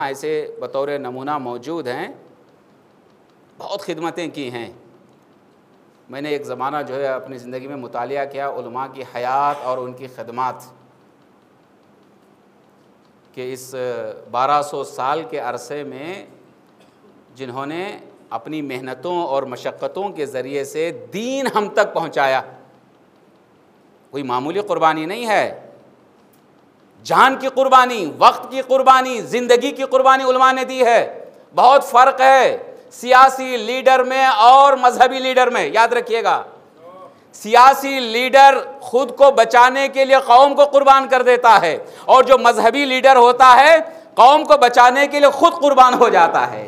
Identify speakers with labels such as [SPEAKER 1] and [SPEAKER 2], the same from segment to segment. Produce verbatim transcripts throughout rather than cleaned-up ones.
[SPEAKER 1] ऐसे बतौर नमूना मौजूद हैं, बहुत खिदमतें की हैं। मैंने एक ज़माना जो है अपनी ज़िंदगी में मुतालिया किया उलमा की हयात और उनकी खिदमत कि इस बारह सौ साल के अरसे में जिन्होंने अपनी मेहनतों और मशक्क़तों के ज़रिए से दीन हम तक पहुँचाया, कोई मामूली क़ुरबानी नहीं है। जान की क़ुरबानी, वक्त की क़ुरबानी, ज़िंदगी की क़ुरबानी उलमा ने दी है। बहुत फ़र्क है सियासी लीडर में और मजहबी लीडर में, याद रखिएगा। सियासी लीडर खुद को बचाने के लिए कौम को कुर्बान कर देता है, और जो मजहबी लीडर होता है कौम को बचाने के लिए खुद कुर्बान हो जाता है।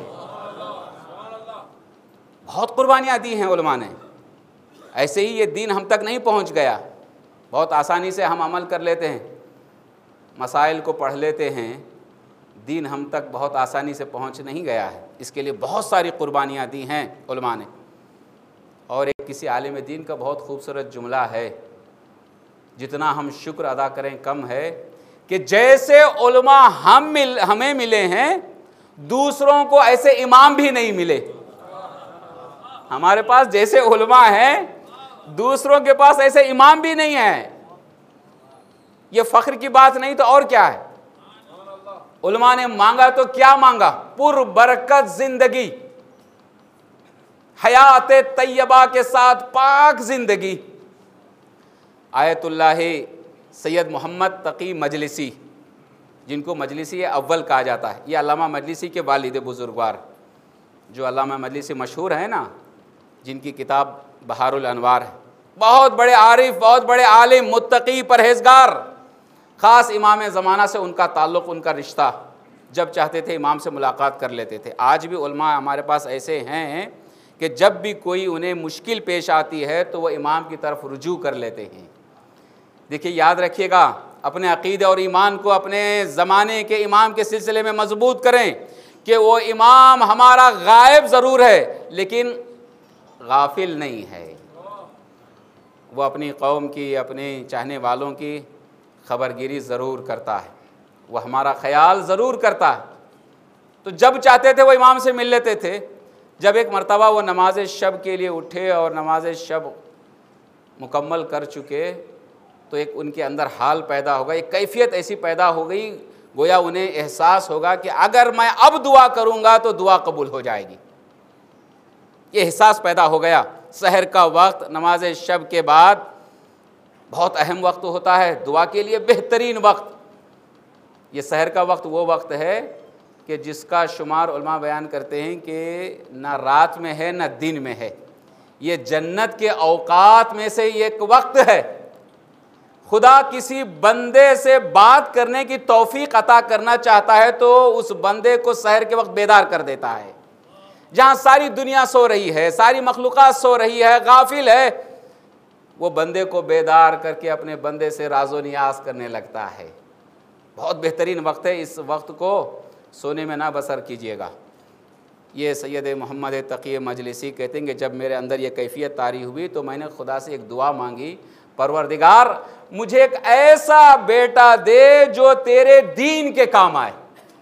[SPEAKER 1] बहुत कुर्बानियाँ दी हैं उलमा ने। ऐसे ही ये दीन हम तक नहीं पहुँच गया। बहुत आसानी से हम अमल कर लेते हैं, मसाइल को पढ़ लेते हैं, दीन हम तक बहुत आसानी से पहुंच नहीं गया है। इसके लिए बहुत सारी कुर्बानियाँ दी हैं उलमा ने। और एक किसी आलिम दीन का बहुत खूबसूरत जुमला है, जितना हम शुक्र अदा करें कम है, कि जैसे उलमा हम मिल हमें मिले हैं, दूसरों को ऐसे इमाम भी नहीं मिले। हमारे पास जैसे उलमा हैं, दूसरों के पास ऐसे इमाम भी नहीं है। ये फ़ख्र की बात नहीं तो और क्या है। उलमा ने मांगा तो क्या मांगा? पुर बरकत जिंदगी, हयात तैयबा के साथ पाक जिंदगी। आयतुल्लाह सैयद मोहम्मद तकी मजलिसी, जिनको मजलिसी अव्वल कहा जाता है, ये अल्लामा मजलिसी के वालिद बुजुर्गवार, जो अल्लामा मजलिसी मशहूर है ना, जिनकी किताब बहारुल अनवार है। बहुत बड़े आरिफ, बहुत बड़े आलिम, मुत्तकी, परहेजगार। ख़ास इमाम ज़माना से उनका ताल्लुक़, उनका रिश्ता, जब चाहते थे इमाम से मुलाकात कर लेते थे। आज भी उलमा हमारे पास ऐसे हैं कि जब भी कोई उन्हें मुश्किल पेश आती है तो वो इमाम की तरफ रुजू कर लेते हैं। देखिए, याद रखिएगा, अपने अक़ीदे और ईमान को अपने ज़माने के इमाम के सिलसिले में मजबूत करें कि वो इमाम हमारा गायब ज़रूर है लेकिन गाफिल नहीं है। वो अपनी कौम की, अपने चाहने वालों की खबरगिरी ज़रूर करता है, वह हमारा ख्याल ज़रूर करता है। तो जब चाहते थे वो इमाम से मिल लेते थे। जब एक मर्तबा वो नमाज शब के लिए उठे और नमाज शब मुकम्मल कर चुके, तो एक उनके अंदर हाल पैदा होगा, एक कैफियत ऐसी पैदा हो गई, गोया उन्हें एहसास होगा कि अगर मैं अब दुआ करूँगा तो दुआ कबूल हो जाएगी। ये एहसास पैदा हो गया। सहर का वक्त, नमाज शब के बाद बहुत अहम वक्त होता है, दुआ के लिए बेहतरीन वक्त। ये सहर का वक्त वो वक्त है कि जिसका शुमार उलमा बयान करते हैं कि ना रात में है ना दिन में है, ये जन्नत के औकात में से एक वक्त है। खुदा किसी बंदे से बात करने की तौफीक अता करना चाहता है तो उस बंदे को सहर के वक्त बेदार कर देता है, जहाँ सारी दुनिया सो रही है, सारी मखलूक़ात सो रही है, गाफिल है। वो बंदे को बेदार करके अपने बंदे से राज़ो नियाज़ करने लगता है। बहुत बेहतरीन वक्त है। इस वक्त को सोने में ना बसर कीजिएगा। ये सैयद मोहम्मद तकी मजलिसी कहते हैं कि जब मेरे अंदर ये कैफियत तारी हुई तो मैंने खुदा से एक दुआ मांगी, परवरदिगार मुझे एक ऐसा बेटा दे जो तेरे दीन के काम आए।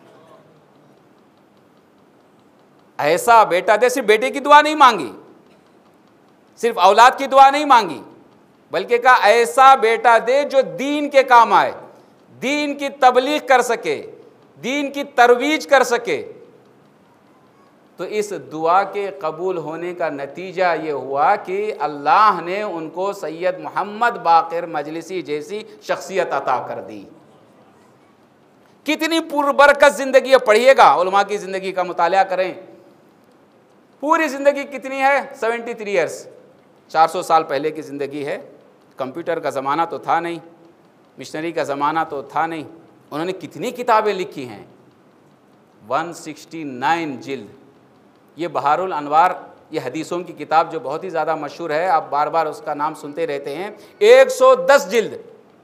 [SPEAKER 1] ऐसा बेटा दे। सिर्फ बेटे की दुआ नहीं मांगी, सिर्फ औलाद की दुआ नहीं मांगी, बल्कि कहा ऐसा बेटा दे जो दीन के काम आए, दीन की तबलीग कर सके, दीन की तरवीज कर सके। तो इस दुआ के कबूल होने का नतीजा ये हुआ कि अल्लाह ने उनको सैयद मोहम्मद बाक़िर मजलिसी जैसी शख्सियत अता कर दी। कितनी पुरबरकत ज़िंदगी है। पढ़िएगा, उलमा की ज़िंदगी का मुतालिया करें। पूरी ज़िंदगी कितनी है? सेवेंटी थ्री ईयर्स, चार सौ साल पहले की ज़िंदगी है। कंप्यूटर का ज़माना तो था नहीं, मिशनरी का ज़माना तो था नहीं। उन्होंने कितनी किताबें लिखी हैं? एक सौ उनहत्तर जिल्द। ये बहारुल अनवार, ये हदीसों की किताब जो बहुत ही ज़्यादा मशहूर है, आप बार बार उसका नाम सुनते रहते हैं, एक सौ दस जिल्द।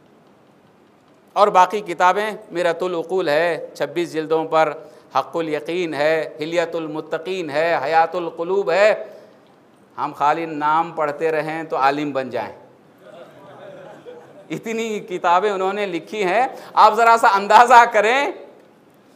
[SPEAKER 1] और बाकी किताबें मिरतुल उक़ूल है छब्बीस जिल्दों पर, हक़्क़ुल यक़ीन है, हिलियतुल मुत्तक़ीन है, हयातुल क़ुलूब है। हम खाली नाम पढ़ते रहें तो आलिम बन जाएं। इतनी किताबें उन्होंने लिखी हैं। आप ज़रा सा अंदाज़ा करें